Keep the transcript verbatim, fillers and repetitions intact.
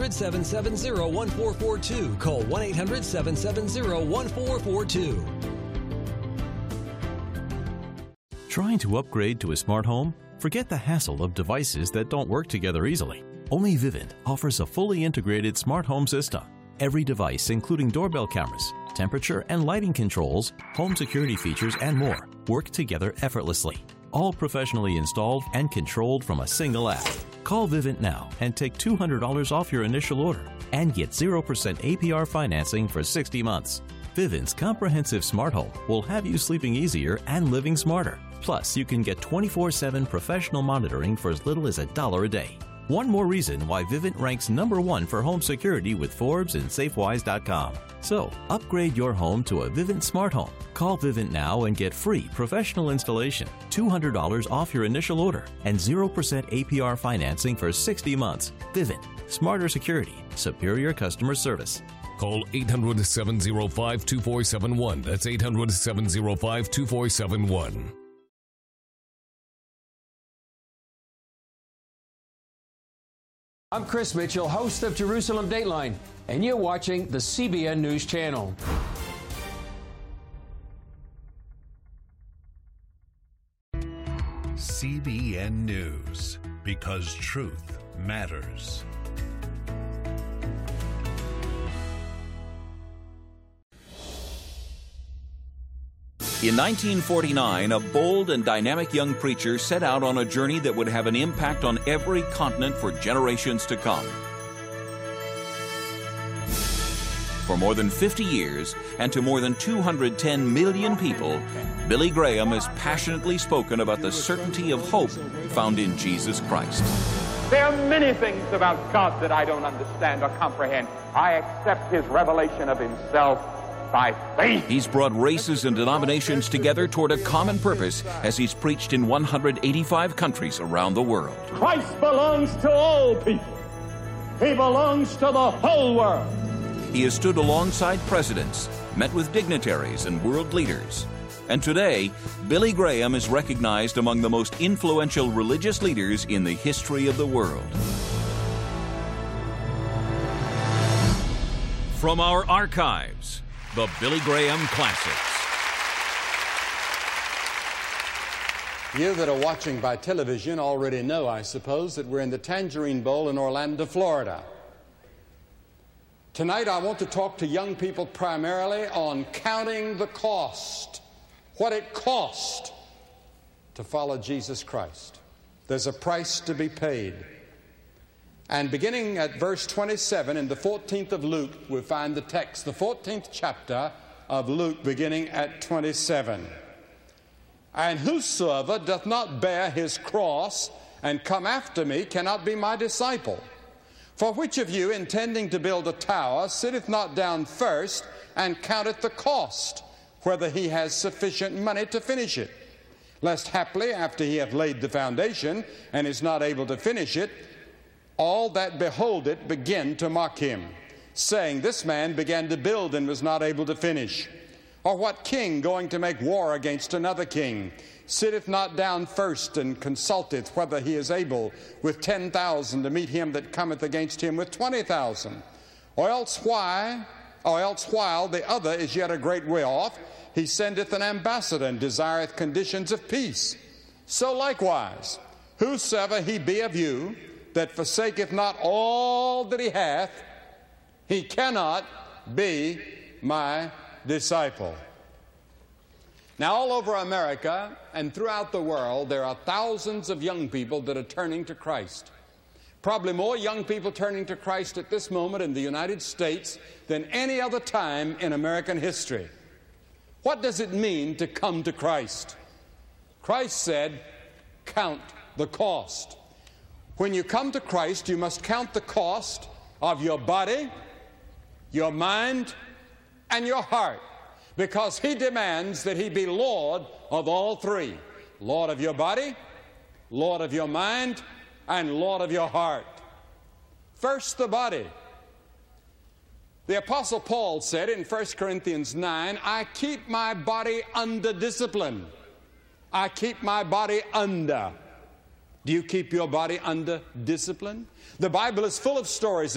hundred, seven seven zero, one four four two. Call one eight hundred, seven seven zero, one four four two. Trying to upgrade to a smart home? Forget the hassle of devices that don't work together easily. Only Vivint offers a fully integrated smart home system. Every device, including doorbell cameras, temperature and lighting controls, home security features, and more, work together effortlessly. All professionally installed and controlled from a single app. Call Vivint now and take two hundred dollars off your initial order and get zero percent A P R financing for sixty months. Vivint's comprehensive smart home will have you sleeping easier and living smarter. Plus, you can get twenty-four seven professional monitoring for as little as a dollar a day. One more reason why Vivint ranks number one for home security with Forbes and Safewise dot com. So, upgrade your home to a Vivint smart home. Call Vivint now and get free professional installation, two hundred dollars off your initial order, and zero percent A P R financing for sixty months. Vivint. Smarter security. Superior customer service. Call eight hundred, seven oh five, two four seven one. That's eight hundred, seven oh five, two four seven one. I'm Chris Mitchell, host of Jerusalem Dateline, and you're watching the C B N News Channel. C B N News, because truth matters. In nineteen forty-nine, a bold and dynamic young preacher set out on a journey that would have an impact on every continent for generations to come. For more than fifty years, and to more than two hundred ten million people, Billy Graham has passionately spoken about the certainty of hope found in Jesus Christ. There are many things about God that I don't understand or comprehend. I accept His revelation of Himself by faith. He's brought races and denominations together toward a common purpose as he's preached in one hundred eighty-five countries around the world. Christ belongs to all people. He belongs to the whole world. He has stood alongside presidents, met with dignitaries and world leaders. And today, Billy Graham is recognized among the most influential religious leaders in the history of the world. From our archives, the Billy Graham Classics. You that are watching by television already know, I suppose, that we're in the Tangerine Bowl in Orlando, Florida. Tonight I want to talk to young people primarily on counting the cost, what it cost to follow Jesus Christ. There's a price to be paid. And beginning at verse twenty-seven in the fourteenth of Luke, we find the text, the fourteenth chapter of Luke, beginning at twenty-seven. And whosoever doth not bear his cross and come after me cannot be my disciple. For which of you, intending to build a tower, sitteth not down first and counteth the cost, whether he has sufficient money to finish it? Lest haply, after he hath laid the foundation and is not able to finish it, all that behold it begin to mock him, saying, This man began to build and was not able to finish. Or what king, going to make war against another king, sitteth not down first and consulteth whether he is able with ten thousand to meet him that cometh against him with twenty thousand? Or else why, or else while the other is yet a great way off, he sendeth an ambassador and desireth conditions of peace. So likewise, whosoever he be of you, that forsaketh not all that he hath, he cannot be my disciple. Now, all over America and throughout the world, there are thousands of young people that are turning to Christ. Probably more young people turning to Christ at this moment in the United States than any other time in American history. What does it mean to come to Christ? Christ said, count the cost. When you come to Christ, you must count the cost of your body, your mind, and your heart, because He demands that He be Lord of all three. Lord of your body, Lord of your mind, and Lord of your heart. First, the body. The Apostle Paul said in First Corinthians nine, I keep my body under discipline. I keep my body under. Do you keep your body under discipline? The Bible is full of stories